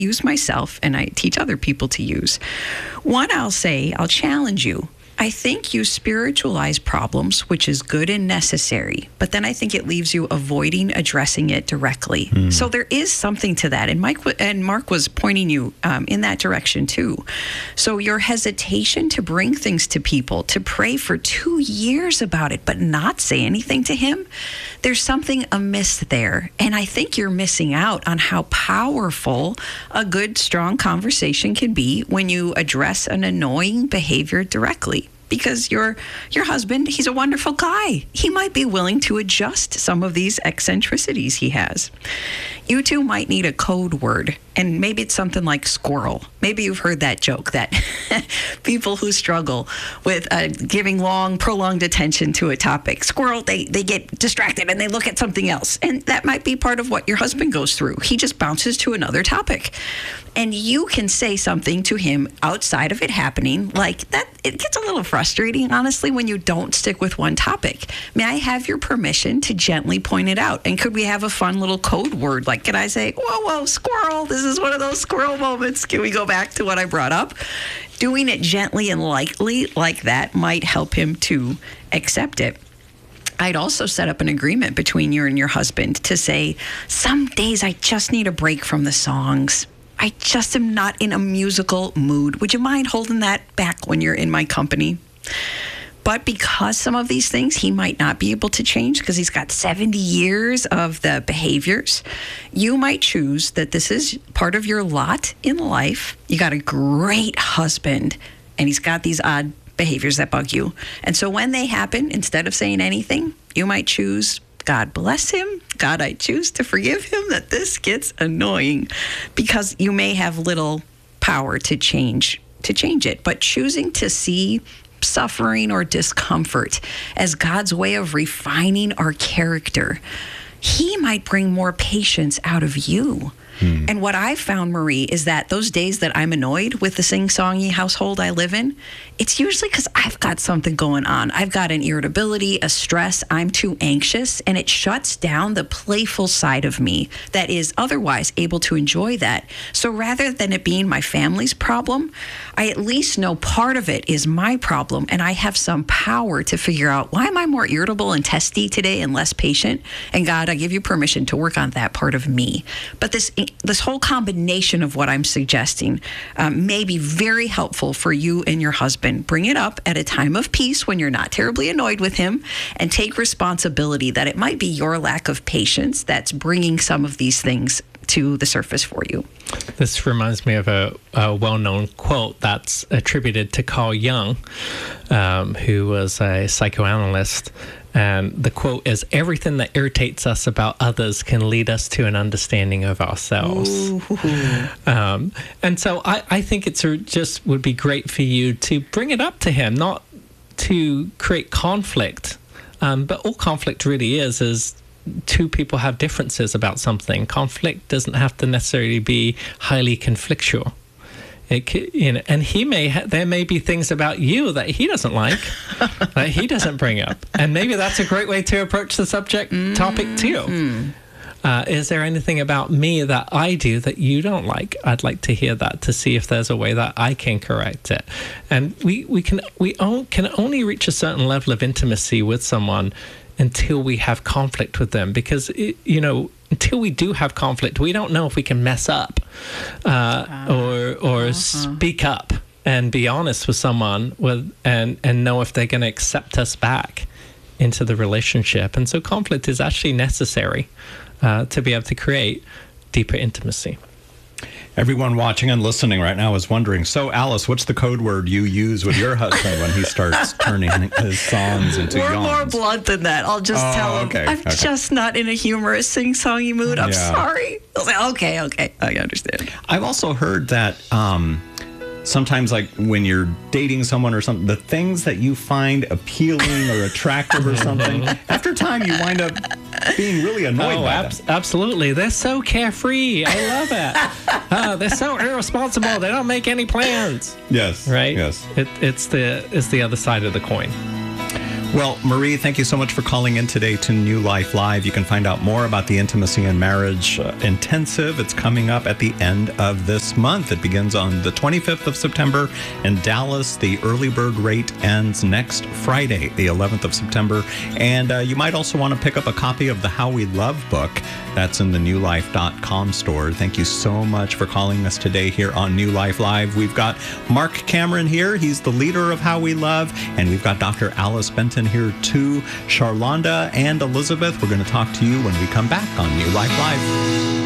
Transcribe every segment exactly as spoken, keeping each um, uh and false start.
use myself and I teach other people to use. One, I'll say, I'll challenge you. I think you spiritualize problems, which is good and necessary, but then I think it leaves you avoiding addressing it directly. Mm. So there is something to that, and Mike and Mark was pointing you um, in that direction too. So your hesitation to bring things to people, to pray for two years about it, but not say anything to him, there's something amiss there, and I think you're missing out on how powerful a good, strong conversation can be when you address an annoying behavior directly. Because your your husband, he's a wonderful guy. He might be willing to adjust some of these eccentricities he has. You two might need a code word, and maybe it's something like squirrel. Maybe you've heard that joke that people who struggle with uh, giving long, prolonged attention to a topic, squirrel, they, they get distracted and they look at something else. And that might be part of what your husband goes through. He just bounces to another topic. And you can say something to him outside of it happening, like that. It gets a little frustrating, honestly, when you don't stick with one topic. May I have your permission to gently point it out? And could we have a fun little code word? Like, can I say, whoa, whoa, squirrel, this is one of those squirrel moments. Can we go back to what I brought up? Doing it gently and lightly like that might help him to accept it. I'd also set up an agreement between you and your husband to say, some days I just need a break from the songs. I just am not in a musical mood. Would you mind holding that back when you're in my company? But because some of these things he might not be able to change because he's got seventy years of the behaviors, you might choose that this is part of your lot in life. You got a great husband, and he's got these odd behaviors that bug you. And so when they happen, instead of saying anything, you might choose, God bless him. God, I choose to forgive him that this gets annoying, because you may have little power to change to change it. But choosing to see suffering or discomfort as God's way of refining our character, he might bring more patience out of you. Hmm. And what I found, Marie, is that those days that I'm annoyed with the sing-songy household I live in, it's usually because I've got something going on. I've got an irritability, a stress, I'm too anxious, and it shuts down the playful side of me that is otherwise able to enjoy that. So rather than it being my family's problem, I at least know part of it is my problem, and I have some power to figure out, why am I more irritable and testy today and less patient? And God, I give you permission to work on that part of me. But this this whole combination of what I'm suggesting um, may be very helpful for you and your husband. Bring it up at a time of peace when you're not terribly annoyed with him, and take responsibility that it might be your lack of patience that's bringing some of these things to the surface for you. This reminds me of a, a well-known quote that's attributed to Carl Jung, um, who was a psychoanalyst. And the quote is, everything that irritates us about others can lead us to an understanding of ourselves. Um, and so I, I think it's a, just would be great for you to bring it up to him, not to create conflict. Um, but all conflict really is, is two people have differences about something. Conflict doesn't have to necessarily be highly conflictual. It, you know, and he may ha- there may be things about you that he doesn't like, that he doesn't bring up, and maybe that's a great way to approach the subject mm-hmm. topic too. Uh, is there anything about me that I do that you don't like? I'd like to hear that, to see if there's a way that I can correct it. And we we can we on, can only reach a certain level of intimacy with someone until we have conflict with them, because it, you know. Until we do have conflict, we don't know if we can mess up uh, uh, or or uh-huh. speak up and be honest with someone with and, and know if they're going to accept us back into the relationship. And so conflict is actually necessary uh, to be able to create deeper intimacy. Everyone watching and listening right now is wondering, so Alice, what's the code word you use with your husband when he starts turning his songs into We're yawns? more blunt than that. I'll just oh, tell him, okay, I'm okay. just not in a humorous sing-songy mood. I'm yeah. sorry. He'll say, okay, okay, I understand. I've also heard that um, sometimes, like when you're dating someone or something, the things that you find appealing or attractive or something, after time you wind up being really annoyed oh, by abs- them. Absolutely. They're so carefree. I love it. uh, they're so irresponsible. They don't make any plans. Yes. Right? Yes. It, it's the it's the other side of the coin. Well, Marie, thank you so much for calling in today to New Life Live. You can find out more about the Intimacy and Marriage uh, Intensive. It's coming up at the end of this month. It begins on the twenty-fifth of September in Dallas. The early bird rate ends next Friday, the eleventh of September. And uh, you might also want to pick up a copy of the How We Love book. That's in the new life dot com store. Thank you so much for calling us today here on New Life Live. We've got Mark Cameron here. He's the leader of How We Love. And we've got Doctor Alice Benton here too. Charlonda and Elizabeth, we're going to talk to you when we come back on New Life Live.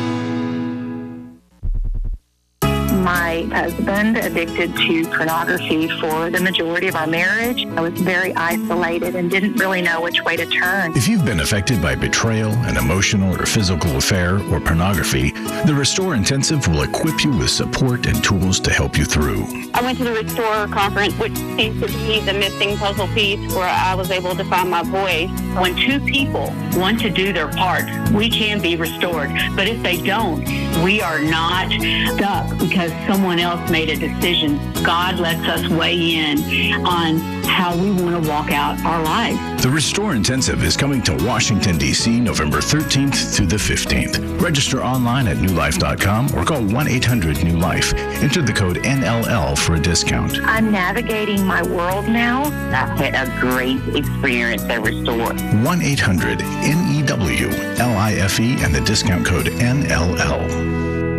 My husband addicted to pornography for the majority of our marriage. I was very isolated and didn't really know which way to turn. If you've been affected by betrayal, an emotional or physical affair, or pornography, the Restore Intensive will equip you with support and tools to help you through. I went to the Restore conference, which seems to be the missing puzzle piece where I was able to find my voice. When two people want to do their part, we can be restored. But if they don't, we are not stuck because someone else made a decision. God lets us weigh in on how we want to walk out our lives. The Restore Intensive is coming to Washington, D C November thirteenth through the fifteenth. Register online at new life dot com or call one eight hundred new life. Enter the code N L L for a discount. I'm navigating my world now. I've had a great experience at Restore. one eight hundred N E W L I F E and the discount code N L L.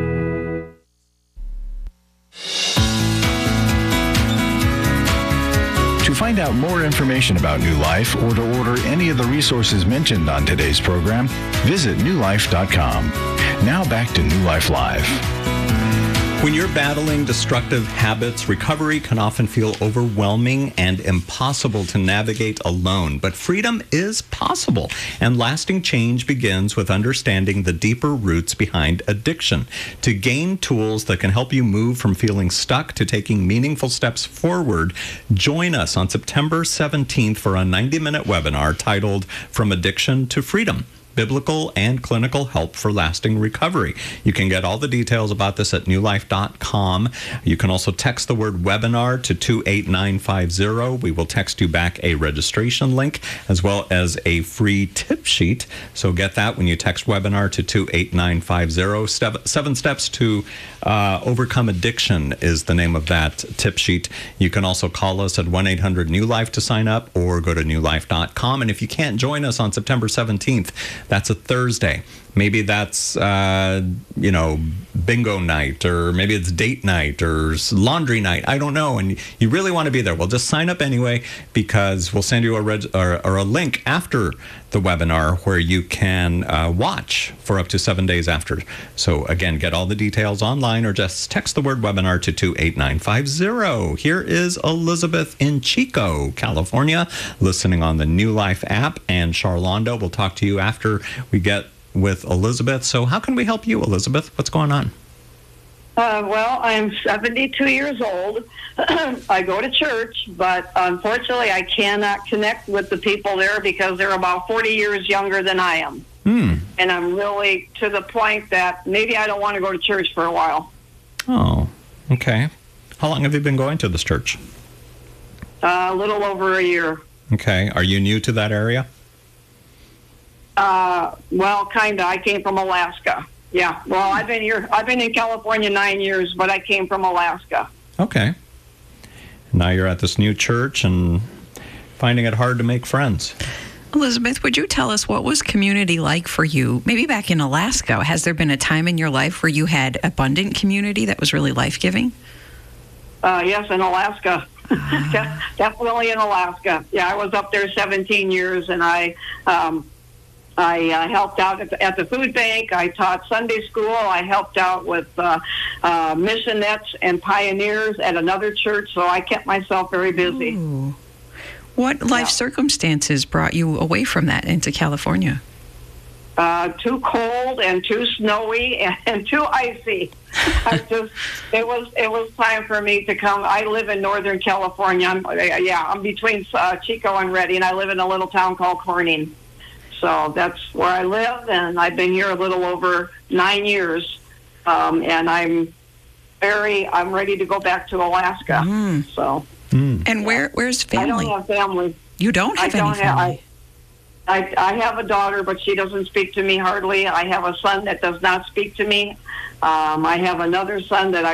To find out more information about New Life or to order any of the resources mentioned on today's program, visit new life dot com. Now back to New Life Live. When you're battling destructive habits, recovery can often feel overwhelming and impossible to navigate alone. But freedom is possible, and lasting change begins with understanding the deeper roots behind addiction. To gain tools that can help you move from feeling stuck to taking meaningful steps forward, join us on September seventeenth for a ninety-minute webinar titled From Addiction to Freedom: Biblical and Clinical Help for Lasting Recovery. You can get all the details about this at new life dot com. You can also text the word webinar to two eight nine five zero. We will text you back a registration link as well as a free tip sheet. So get that when you text webinar to two eight nine five zero. Step, seven steps to uh, overcome addiction is the name of that tip sheet. You can also call us at one eight hundred new life to sign up or go to new life dot com. And if you can't join us on September seventeenth, that's a Thursday. Maybe that's, uh, you know, bingo night, or maybe it's date night or laundry night. I don't know. And you really want to be there. Well, just sign up anyway, because we'll send you a reg- or, or a link after the webinar where you can uh, watch for up to seven days after. So again, get all the details online or just text the word webinar to two eight nine five zero. Here is Elizabeth in Chico, California, listening on the New Life app. And Charlonda, we'll talk to you after we get with Elizabeth. So how can we help you, Elizabeth? What's going on? Uh, well, I'm seventy-two years old. I go to church, but unfortunately I cannot connect with the people there because they're about forty years younger than I am. Hmm. And I'm really to the point that maybe I don't want to go to church for a while. Oh, okay. How long have you been going to this church? Uh, a little over a year. Okay. Are you new to that area? Uh, well, kind of. I came from Alaska. Yeah. Well, I've been here. I've been in California nine years, but I came from Alaska. Okay. Now you're at this new church and finding it hard to make friends. Elizabeth, would you tell us what was community like for you? Maybe back in Alaska, has there been a time in your life where you had abundant community that was really life-giving? Uh, yes, in Alaska. De- definitely in Alaska. Yeah, I was up there seventeen years, and I um, I uh, helped out at the, at the food bank. I taught Sunday school. I helped out with uh, uh, missionettes and pioneers at another church, so I kept myself very busy. Ooh. What life Yeah. circumstances brought you away from that into California? Uh, too cold and too snowy and, and too icy. I just it was it was time for me to come. I live in Northern California. I'm, yeah, I'm between uh, Chico and Redding. I live in a little town called Corning. So that's where I live, and I've been here a little over nine years. Um, and I'm very I'm ready to go back to Alaska. Mm. So Mm. And where where's I family? don't have family. You don't have I don't any have. family. I, I have a daughter, but she doesn't speak to me hardly. I have a son that does not speak to me. Um, I have another son that I